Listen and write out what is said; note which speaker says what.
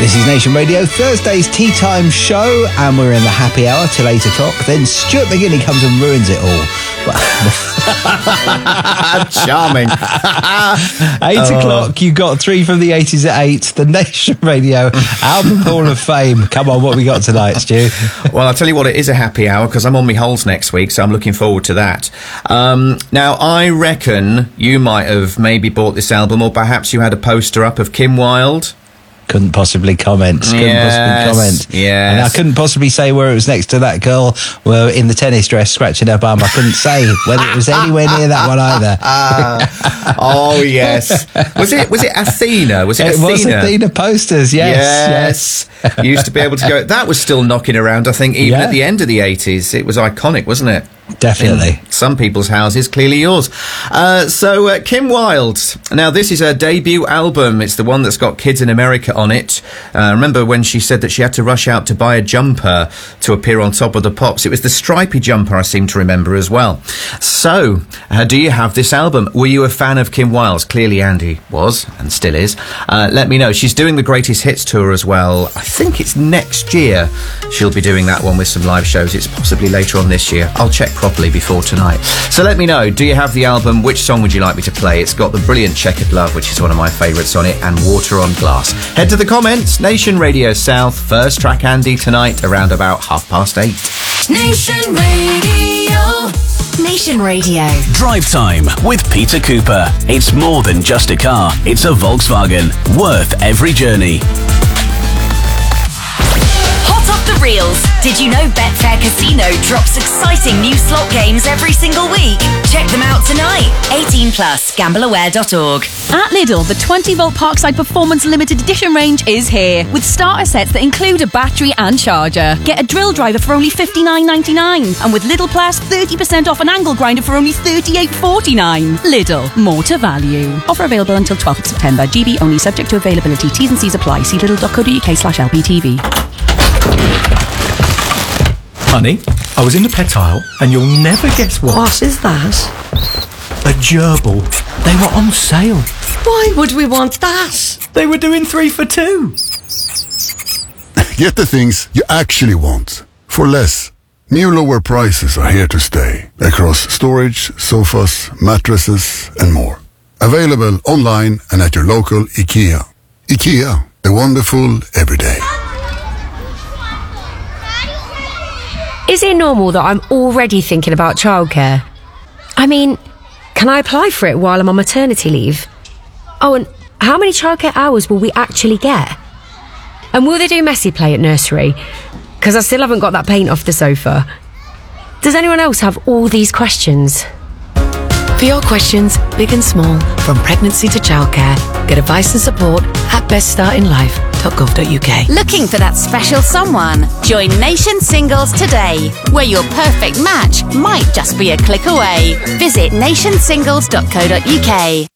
Speaker 1: This is Nation Radio, Thursday's Tea Time show, and we're in the happy hour till 8 o'clock. Then Stuart McGinney comes and ruins it all.
Speaker 2: Charming.
Speaker 1: 8 o'clock, you got 3 from the 80s at 8, the Nation Radio Album Hall of Fame. Come on, what we got tonight, Stu?
Speaker 2: Well, I'll tell you what, it is a happy hour because I'm on my holes next week, so I'm looking forward to that. Now, I reckon you might have maybe bought this album, or perhaps you had a poster up of Kim Wilde.
Speaker 1: Couldn't possibly comment.
Speaker 2: Yeah.
Speaker 1: And I couldn't possibly say where it was next to that girl in the tennis dress scratching her bum. I couldn't say whether it was anywhere near that one either.
Speaker 2: Oh, yes. Was it Athena? Was it Athena?
Speaker 1: It was Athena posters, yes.
Speaker 2: You used to be able to go... That was still knocking around, I think, even at the end of the 80s. It was iconic, wasn't it?
Speaker 1: Definitely.
Speaker 2: In some people's houses, clearly yours. So Kim Wilde. Now, this is her debut album. It's the one that's got Kids in America on it. Remember when she said that she had to rush out to buy a jumper to appear on Top of the Pops? It was the stripy jumper, I seem to remember as well. So, do you have this album? Were you a fan of Kim Wilde's? Clearly Andy was, and still is. Let me know. She's doing the Greatest Hits tour as well. I think it's next year she'll be doing that one with some live shows. It's possibly later on this year. I'll check properly before tonight. So let me know, do you have the album? Which song would you like me to play? It's got the brilliant Checkered Love, which is one of my favourites on it, and Water on Glass. Head to the comments. Nation Radio South, first track Andy tonight around about 8:30.
Speaker 3: Nation Radio. Nation Radio.
Speaker 4: Drive Time with Peter Cooper. It's more than just a car, it's a Volkswagen. Worth every journey.
Speaker 3: The reels. Did you know Betfair Casino drops exciting new slot games every single week? Check them out tonight. 18+, gambleaware.org.
Speaker 5: At Lidl, the 20-volt Parkside Performance Limited Edition range is here, with starter sets that include a battery and charger. Get a drill driver for only $59.99, and with Lidl Plus, 30% off an angle grinder for only $38.49. Lidl, more to value. Offer available until 12th of September. GB only, subject to availability. T's and C's apply. See lidl.co.uk/LBTV.
Speaker 6: Honey, I was in the pet aisle, and you'll never guess what.
Speaker 7: What is that?
Speaker 6: A gerbil. They were on sale.
Speaker 7: Why would we want that?
Speaker 6: They were doing 3 for 2.
Speaker 8: Get the things you actually want for less. New lower prices are here to stay across storage, sofas, mattresses, and more. Available online and at your local IKEA. IKEA, the wonderful everyday.
Speaker 7: Is it normal that I'm already thinking about childcare? I mean, can I apply for it while I'm on maternity leave? Oh, and how many childcare hours will we actually get? And will they do messy play at nursery? Because I still haven't got that paint off the sofa. Does anyone else have all these questions?
Speaker 9: For your questions, big and small, from pregnancy to childcare, get advice and support at beststartinlife.gov.uk.
Speaker 3: Looking for that special someone? Join Nation Singles today, where your perfect match might just be a click away. Visit nationsingles.co.uk.